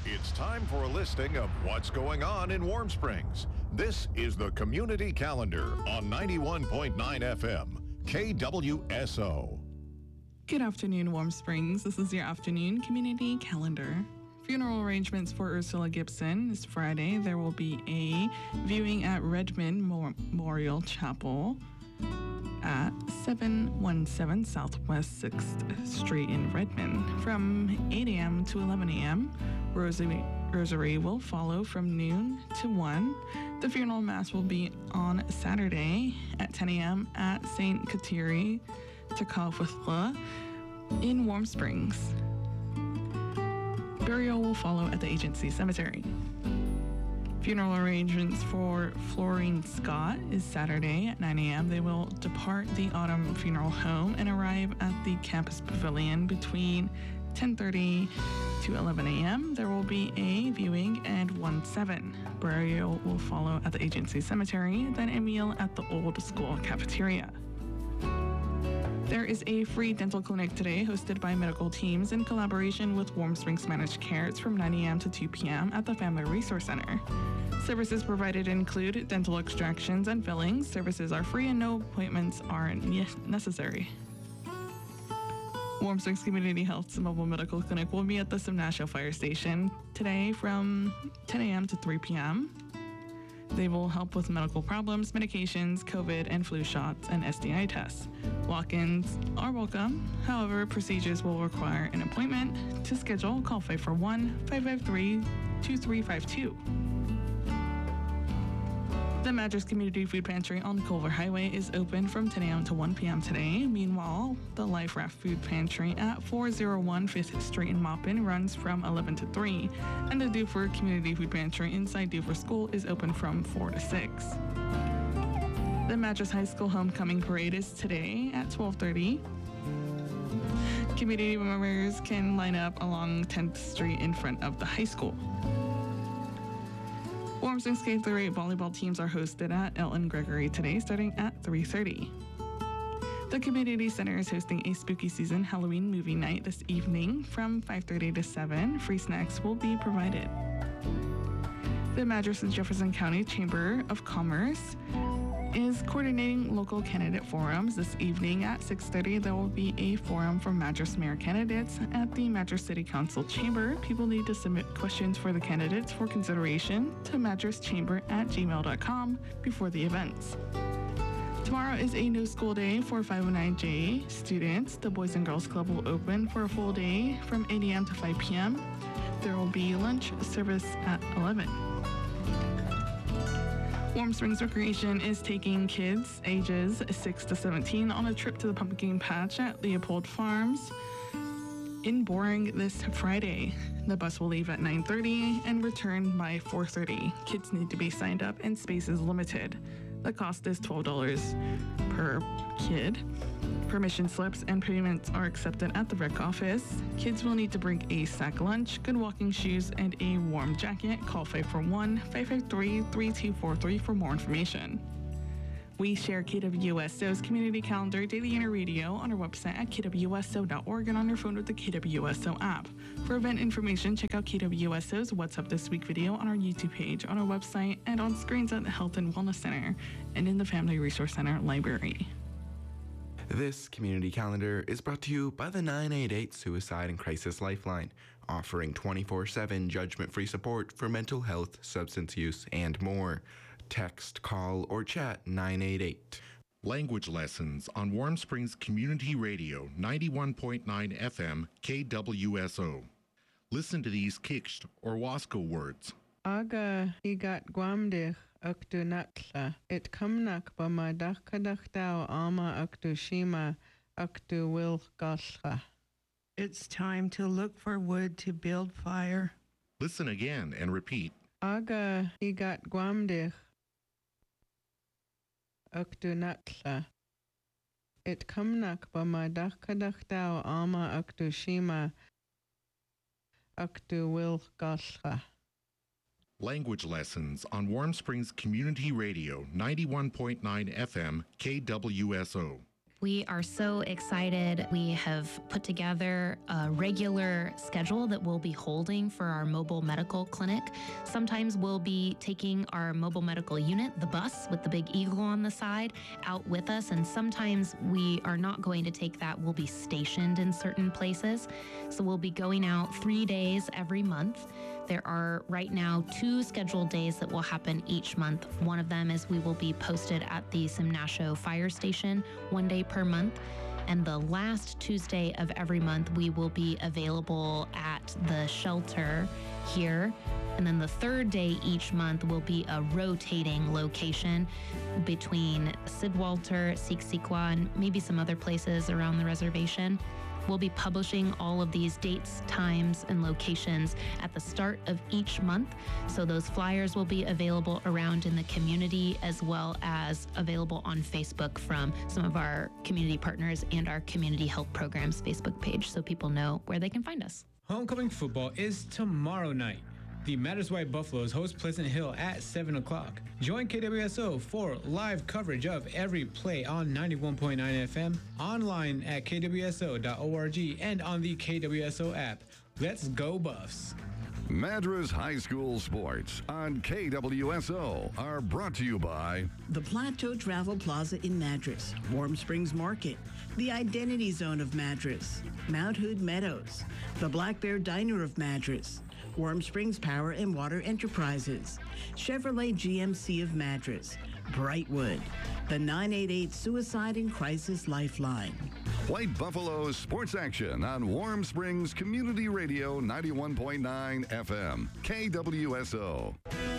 It's time for a listing of what's going on in Warm Springs. This is the Community Calendar on 91.9 FM, KWSO. Good afternoon, Warm Springs. This is your afternoon Community Calendar. Funeral arrangements for Ursula Gibson this Friday. There will be a viewing at Redmond Memorial Chapel at 717 Southwest 6th Street in Redmond from 8 a.m. to 11 a.m. Rosary will follow from noon to 1. The funeral mass will be on Saturday at 10 a.m. at St. Kateri Takawithla in Warm Springs. Burial will follow at the agency cemetery. Funeral arrangements for Florine Scott is Saturday at 9 a.m. They will depart the Autumn Funeral Home and arrive at the campus pavilion between 10:30 to 11 a.m. There will be a viewing and 1-7. Burial will follow at the agency cemetery, then a meal at the old school cafeteria. There is a free dental clinic today hosted by medical teams in collaboration with Warm Springs Managed Care. It's from 9 a.m. to 2 p.m. at the Family Resource Center. Services provided include dental extractions and fillings. Services are free and no appointments are necessary. Warm Springs Community Health's mobile medical clinic will be at the Simnasho Fire Station today from 10 a.m. to 3 p.m. They will help with medical problems, medications, COVID and flu shots, and STI tests. Walk-ins are welcome. However, procedures will require an appointment. To schedule, call 541-553-2352. The Madras Community Food Pantry on Culver Highway is open from 10 a.m. to 1 p.m. today. Meanwhile, the Life Raft Food Pantry at 401 5th Street in Maupin runs from 11 to 3, and the Dufur Community Food Pantry inside Dufur School is open from 4 to 6. The Madras High School Homecoming Parade is today at 12:30. Community members can line up along 10th Street in front of the high school. Warm Springs K-8 volleyball teams are hosted at Elton Gregory today starting at 3:30. The Community Center is hosting a spooky season Halloween movie night this evening from 5:30 to 7. Free snacks will be provided. The Madras and Jefferson County Chamber of Commerce is coordinating local candidate forums. This evening at 6:30, there will be a forum for Madras mayor candidates at the Madras City Council Chamber. People need to submit questions for the candidates for consideration to madraschamber@gmail.com before the events. Tomorrow is a no school day for 509J students. The Boys and Girls Club will open for a full day from 8 a.m. to 5 p.m. There will be lunch service at 11. Warm Springs Recreation is taking kids ages 6 to 17 on a trip to the pumpkin patch at Leopold Farms in Boring this Friday. The bus will leave at 9:30 and return by 4:30. Kids need to be signed up and space is limited. The cost is $12 per kid. Permission slips and payments are accepted at the rec office. Kids will need to bring a sack lunch, good walking shoes, and a warm jacket. Call 541-553-3243 for more information. We share KWSO's Community Calendar daily on our radio on our website at kwso.org and on your phone with the KWSO app. For event information, check out KWSO's What's Up This Week video on our YouTube page, on our website, and on screens at the Health and Wellness Center and in the Family Resource Center Library. This Community Calendar is brought to you by the 988 Suicide and Crisis Lifeline, offering 24/7 judgment-free support for mental health, substance use, and more. Text, call, or chat 988. Language lessons on Warm Springs Community Radio 91.9 FM, KWSO. Listen to these Kikst or Wasco words. Aga igat gwamdich aktu nakla. It kumnak bama dakadachtau ama aktu shima aktu wil gasla. It's time to look for wood to build fire. Listen again and repeat. Aga igat gwamdich aktu nakla. It kumnak bama dakadachtau ama aktu shima aktu wil gasla. Language lessons on Warm Springs Community Radio 91.9 FM, KWSO. We are so excited. We have put together a regular schedule that we'll be holding for our mobile medical clinic. Sometimes we'll be taking our mobile medical unit, the bus with the big eagle on the side, out with us. And sometimes we are not going to take that. We'll be stationed in certain places. So we'll be going out 3 days every month. There are right now 2 scheduled days that will happen each month. One of them is we will be posted at the Simnasho Fire Station 1 day per month. And the last Tuesday of every month, we will be available at the shelter here. And then the 3rd day each month will be a rotating location between Sidwalter, Siksika, and maybe some other places around the reservation. We'll be publishing all of these dates, times, and locations at the start of each month. So those flyers will be available around in the community as well as available on Facebook from some of our community partners and our Community Health Programs Facebook page so people know where they can find us. Homecoming football is tomorrow night. The Matters White Buffaloes host Pleasant Hill at 7 o'clock. Join KWSO for live coverage of every play on 91.9 FM, online at kwso.org, and on the KWSO app. Let's go Buffs! Madras High School Sports on KWSO are brought to you by the Plateau Travel Plaza in Madras, Warm Springs Market, the Identity Zone of Madras, Mount Hood Meadows, the Black Bear Diner of Madras, Warm Springs Power and Water Enterprises, Chevrolet GMC of Madras, Brightwood, the 988 Suicide and Crisis Lifeline. White Buffaloes Sports Action on Warm Springs Community Radio 91.9 FM, KWSO.